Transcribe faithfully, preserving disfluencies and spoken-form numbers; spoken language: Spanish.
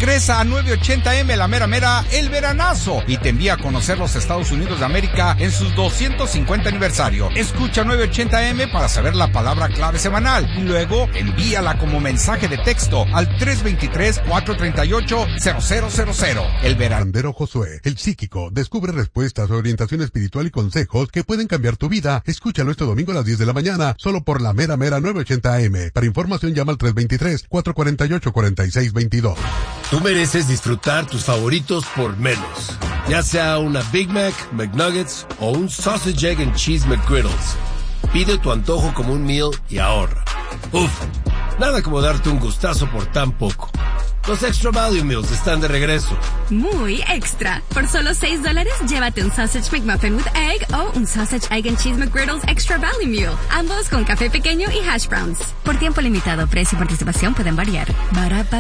Regresa a nueve ochenta eme la mera mera el veranazo y te envía a conocer los Estados Unidos de América en sus doscientos cincuenta aniversario. Escucha nueve ochenta eme para saber la palabra clave semanal y luego envíala como mensaje de texto al tres dos tres, cuatro tres ocho, cero cero cero cero. El verandero Josué, el psíquico, descubre respuestas, orientación espiritual y consejos que pueden cambiar tu vida. Escúchalo este domingo a las diez de la mañana, solo por la mera mera nueve ochenta eme. Para información llama al tres dos tres, cuatro cuatro ocho, cuatro seis dos dos. Tú mereces disfrutar tus favoritos por menos. Ya sea una Big Mac, McNuggets o un Sausage, Egg and Cheese McGriddles. Pide tu antojo como un meal y ahorra. Uf, nada como darte un gustazo por tan poco. Los Extra Value Meals están de regreso. Muy extra. Por solo seis dólares, llévate un Sausage McMuffin with Egg o un Sausage, Egg and Cheese McGriddles Extra Value Meal. Ambos con café pequeño y hash browns. Por tiempo limitado, precio y participación pueden variar. Barapa